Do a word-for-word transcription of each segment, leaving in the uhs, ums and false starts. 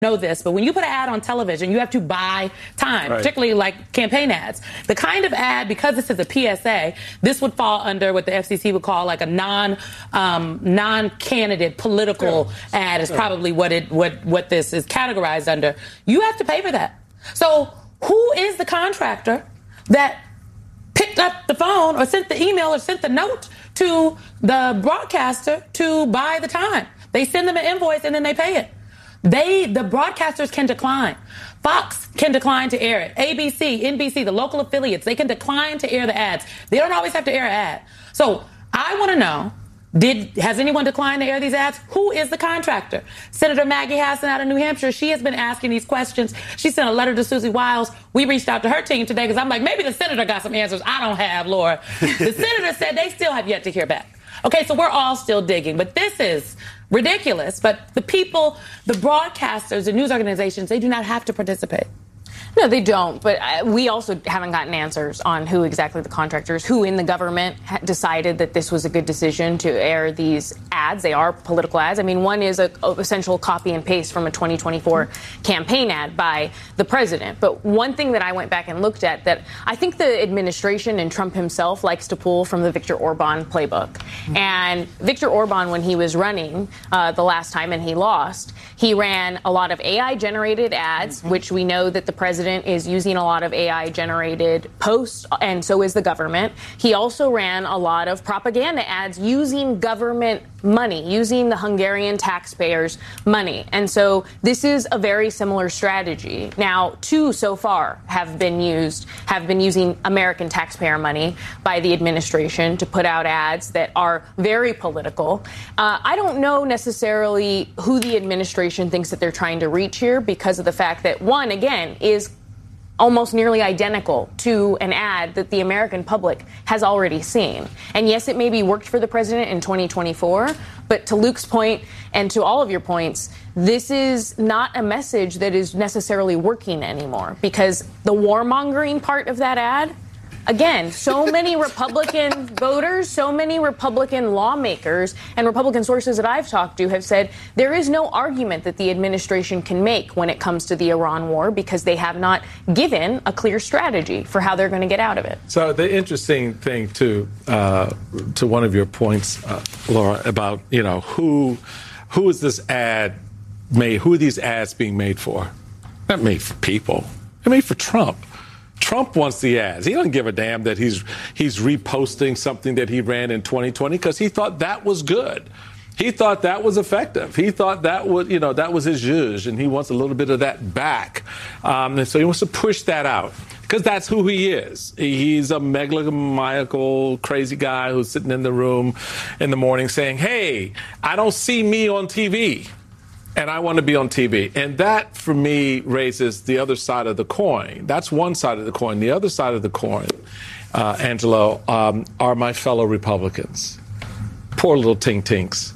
know this, but when you put an ad on television, you have to buy time, right. particularly like campaign ads. The kind of ad, because this is a P S A, this would fall under what the F C C would call like a non um, non-candidate political yeah. ad is yeah. probably what it what what this is categorized under. You have to pay for that. So who is the contractor that picked up the phone or sent the email or sent the note to the broadcaster to buy the time? They send them an invoice and then they pay it. They, the broadcasters can decline. Fox can decline to air it. A B C, N B C, the local affiliates, they can decline to air the ads. They don't always have to air an ad. So I want to know, did has anyone declined to air these ads? Who is the contractor? Senator Maggie Hassan out of New Hampshire, she has been asking these questions. She sent a letter to Susie Wiles. We reached out to her team today because I'm like, maybe the senator got some answers I don't have, Laura. The senator said they still have yet to hear back. Okay, so we're all still digging, but this is ridiculous. But the people, the broadcasters, the news organizations, they do not have to participate. No, they don't. But uh, we also haven't gotten answers on who exactly the contractors, who in the government ha- decided that this was a good decision to air these ads. They are political ads. I mean, one is a, a essential copy and paste from a twenty twenty-four mm-hmm. campaign ad by the president. But one thing that I went back and looked at that I think the administration and Trump himself likes to pull from the Viktor Orban playbook. Mm-hmm. And Viktor Orban, when he was running uh, the last time and he lost, he ran a lot of A I-generated ads, mm-hmm. which we know that the president is using a lot of A I-generated posts, and so is the government. He also ran a lot of propaganda ads using government money, using the Hungarian taxpayers' money. And so this is a very similar strategy. Now, two so far have been used, have been using American taxpayer money by the administration to put out ads that are very political. Uh, I don't know necessarily who the administration thinks that they're trying to reach here because of the fact that, one, again, is almost nearly identical to an ad that the American public has already seen. And yes, it maybe worked for the president in twenty twenty-four, but to Luke's point and to all of your points, this is not a message that is necessarily working anymore because the warmongering part of that ad, again, so many Republican voters, so many Republican lawmakers and Republican sources that I've talked to have said there is no argument that the administration can make when it comes to the Iran war because they have not given a clear strategy for how they're going to get out of it. So the interesting thing, too, uh, to one of your points, uh, Laura, about, you know, who who is this ad made? Who are these ads being made for? Not made for people. They're made for Trump. Trump wants the ads. He doesn't give a damn that he's he's reposting something that he ran in twenty twenty because he thought that was good. He thought that was effective. He thought that would, you know, that was his zhuzh, and he wants a little bit of that back. Um, and so he wants to push that out because that's who he is. He's a megalomaniacal, crazy guy who's sitting in the room in the morning saying, hey, I don't see me on T V. And I want to be on T V. And that, for me, raises the other side of the coin. That's one side of the coin. The other side of the coin, uh, Angelo, um, are my fellow Republicans. Poor little tink tinks.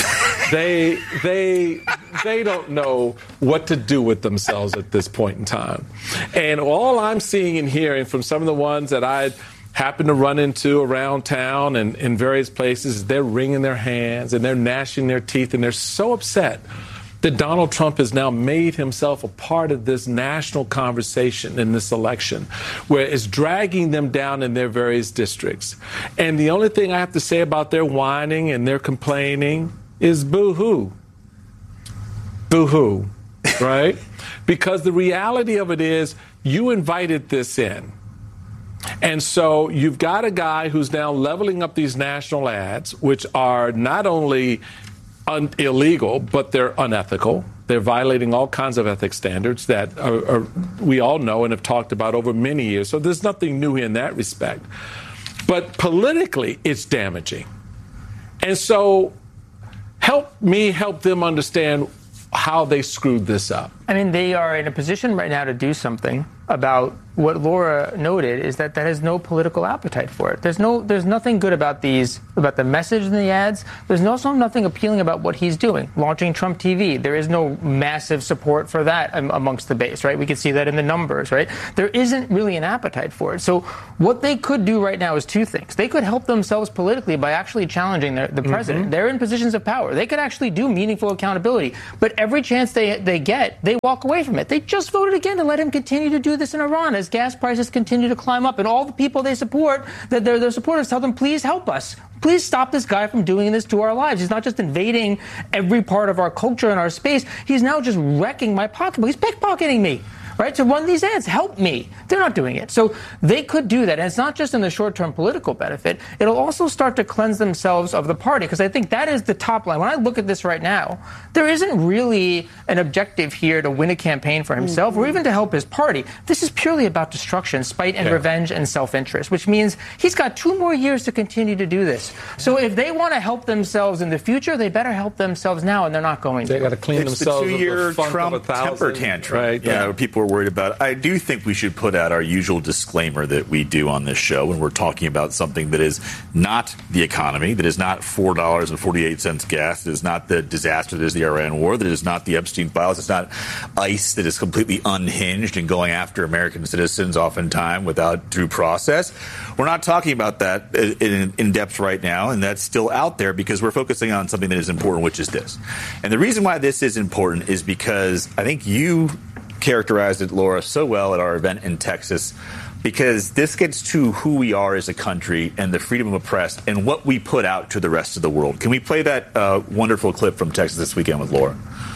They, they, they don't know what to do with themselves at this point in time. And all I'm seeing and hearing from some of the ones that I happen to run into around town and in various places, they're wringing their hands and they're gnashing their teeth and they're so upset that Donald Trump has now made himself a part of this national conversation in this election, where it's dragging them down in their various districts. And the only thing I have to say about their whining and their complaining is boo-hoo. Boo-hoo, right? Because the reality of it is you invited this in. And so you've got a guy who's now leveling up these national ads, which are not only Un- illegal, but they're unethical. They're violating all kinds of ethics standards that are, are, we all know and have talked about over many years. So there's nothing new in that respect. But politically, it's damaging. And so help me help them understand how they screwed this up. I mean, they are in a position right now to do something about what Laura noted is that that has no political appetite for it. There's no, there's nothing good about these, about the message in the ads. There's also nothing appealing about what he's doing, launching Trump T V. There is no massive support for that amongst the base, right? We can see that in the numbers, right? There isn't really an appetite for it. So what they could do right now is two things. They could help themselves politically by actually challenging their, the president. Mm-hmm. They're in positions of power. They could actually do meaningful accountability. But every chance they, they get, they walk away from it. They just voted again to let him continue to do this in Iran as gas prices continue to climb up, and all the people they support, that their, their supporters tell them, please help us. Please stop this guy from doing this to our lives. He's not just invading every part of our culture and our space. He's now just wrecking my pocketbook. He's pickpocketing me. Right? To run these ads, help me. They're not doing it. So they could do that. And it's not just in the short-term political benefit. It'll also start to cleanse themselves of the party, because I think that is the top line. When I look at this right now, there isn't really an objective here to win a campaign for himself mm-hmm. or even to help his party. This is purely about destruction, spite and yeah. revenge and self-interest, which means he's got two more years to continue to do this. So if they want to help themselves in the future, they better help themselves now, and they're not going to. They got to clean it's themselves the two-year of the Trump of a temper tantrum. Right? Yeah, yeah. people are worried about it. I do think we should put out our usual disclaimer that we do on this show when we're talking about something that is not the economy, that is not four dollars and forty-eight cents gas, that is not the disaster that is the Iran war, that is not the Epstein files, it's not ICE that is completely unhinged and going after American citizens oftentimes without due process. We're not talking about that in, in depth right now, and that's still out there because we're focusing on something that is important, which is this. And the reason why this is important is because I think you characterized it, Laura, so well at our event in Texas, because this gets to who we are as a country and the freedom of press and what we put out to the rest of the world. Can we play that uh, wonderful clip from Texas this weekend with Laura?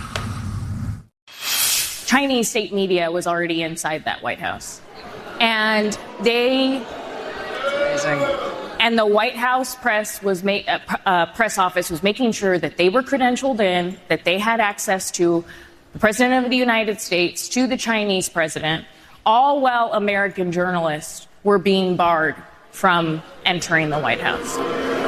Chinese state media was already inside that White House. And they... Amazing. And the White House press was ma- uh, uh, press office was making sure that they were credentialed in, that they had access to the President of the United States, to the Chinese president, all while American journalists were being barred from entering the White House.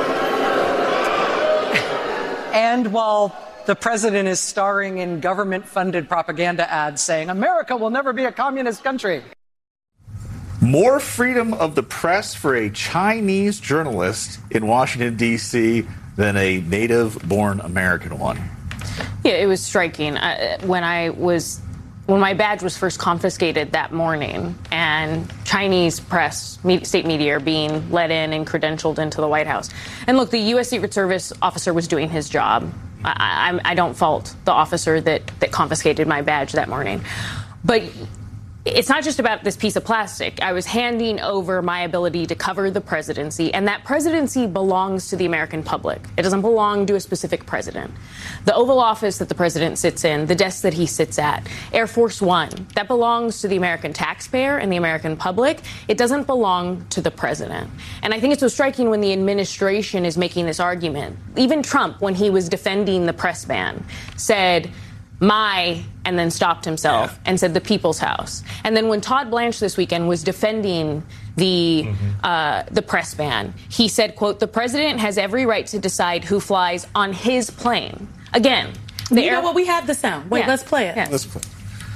And while the president is starring in government-funded propaganda ads saying, America will never be a communist country. More freedom of the press for a Chinese journalist in Washington, D C than a native-born American one. Yeah, it was striking. Uh, when I was, when my badge was first confiscated that morning, and Chinese press, me, state media are being let in and credentialed into the White House. And look, the U S Secret Service officer was doing his job. I, I, I don't fault the officer that, that confiscated my badge that morning. But it's not just about this piece of plastic. I was handing over my ability to cover the presidency, and that presidency belongs to the American public. It doesn't belong to a specific president. The Oval Office that the president sits in, the desk that he sits at, Air Force One, that belongs to the American taxpayer and the American public. It doesn't belong to the president. And I think it's so striking when the administration is making this argument. Even Trump, when he was defending the press ban, said, my, and then stopped himself yeah. and said the people's house. And then when Todd Blanche this weekend was defending the mm-hmm. uh, the press ban, he said, quote, the president has every right to decide who flies on his plane. Again, the you air- know what? We have the sound. Wait, yeah. let's play it. Yeah. Let's play.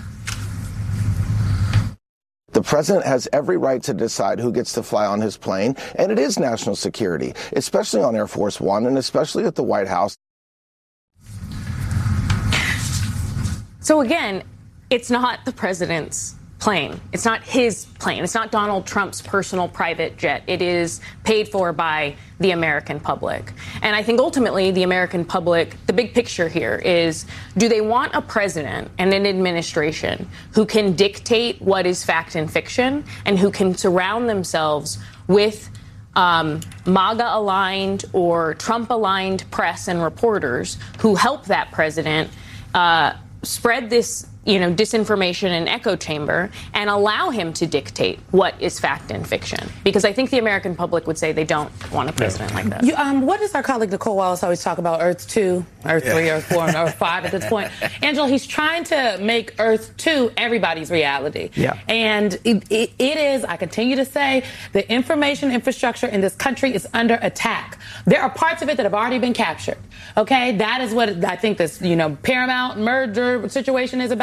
The president has every right to decide who gets to fly on his plane, and it is national security, especially on Air Force One and especially at the White House. So again, it's not the president's plane. It's not his plane. It's not Donald Trump's personal private jet. It is paid for by the American public. And I think ultimately the American public, the big picture here is, do they want a president and an administration who can dictate what is fact and fiction and who can surround themselves with um, MAGA-aligned or Trump-aligned press and reporters who help that president uh, spread this, you know, disinformation and echo chamber and allow him to dictate what is fact and fiction? Because I think the American public would say they don't want a president yeah. like that. You, um, what does our colleague Nicole Wallace always talk about? Earth two, Earth yeah. three, Earth four, and Earth five at this point. Angela, he's trying to make Earth two everybody's reality. Yeah. And it, it, it is, I continue to say, the information infrastructure in this country is under attack. There are parts of it that have already been captured. Okay? That is what I think this, you know, Paramount merger situation is about.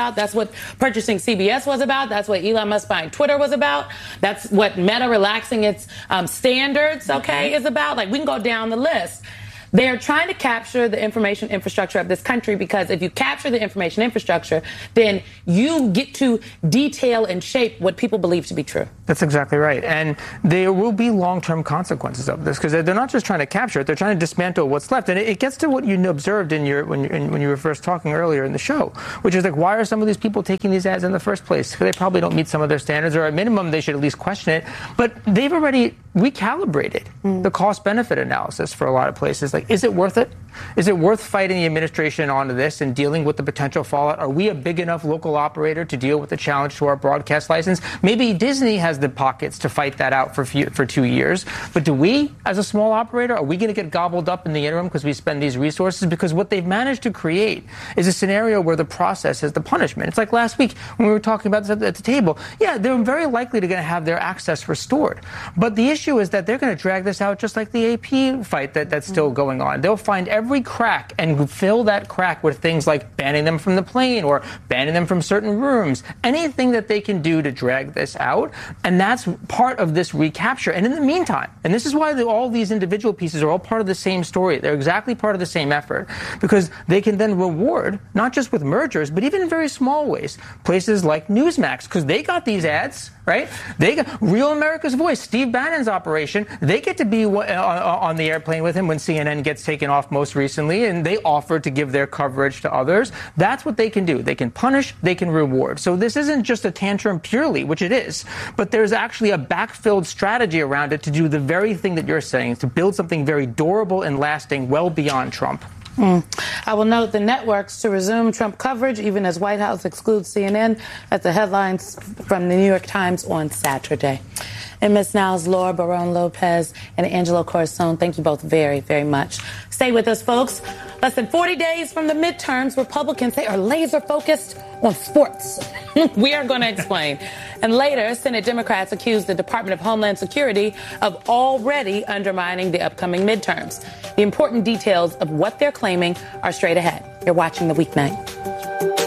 about. That's what purchasing C B S was about. That's what Elon Musk buying Twitter was about. That's what Meta relaxing its um, standards, okay, is about. Like, we can go down the list. They're trying to capture the information infrastructure of this country, because if you capture the information infrastructure, then you get to detail and shape what people believe to be true. That's exactly right. And there will be long-term consequences of this, because they're not just trying to capture it, they're trying to dismantle what's left. And it gets to what you observed in your when, you, in, when you were first talking earlier in the show, which is like, why are some of these people taking these ads in the first place? Because they probably don't meet some of their standards, or at minimum, they should at least question it. But they've already recalibrated mm. the cost-benefit analysis for a lot of places. Like, is it worth it? Is it worth fighting the administration onto this and dealing with the potential fallout? Are we a big enough local operator to deal with the challenge to our broadcast license? Maybe Disney has the pockets to fight that out for few, for two years. But do we, as a small operator, are we going to get gobbled up in the interim because we spend these resources? Because what they've managed to create is a scenario where the process is the punishment. It's like last week when we were talking about this at the table. Yeah, they're very likely to going to have their access restored. But the issue is that they're going to drag this out just like the A P fight that, that's still going on. They'll find every Every crack and fill that crack with things like banning them from the plane or banning them from certain rooms, anything that they can do to drag this out. And that's part of this recapture. And in the meantime, and this is why the, all these individual pieces are all part of the same story. They're exactly part of the same effort, because they can then reward, not just with mergers, but even in very small ways, places like Newsmax, because they got these ads, right? They got Real America's Voice, Steve Bannon's operation. They get to be on, on the airplane with him when C N N gets taken off most recently, and they offer to give their coverage to others. That's what they can do. They can punish, they can reward. So this isn't just a tantrum purely, which it is, but there's actually a backfilled strategy around it to do the very thing that you're saying, to build something very durable and lasting well beyond Trump. Mm. I will note the networks to resume Trump coverage, even as White House excludes C N N. That's the headlines from the New York Times on Saturday. And Miz Niles, Laura Barone Lopez, and Angelo Corazon, thank you both very, very much. Stay with us, folks. Less than forty days from the midterms, Republicans, they are laser focused on sports. We are going to explain. And later, Senate Democrats accuse the Department of Homeland Security of already undermining the upcoming midterms. The important details of what they're claiming are straight ahead. You're watching The Weeknight.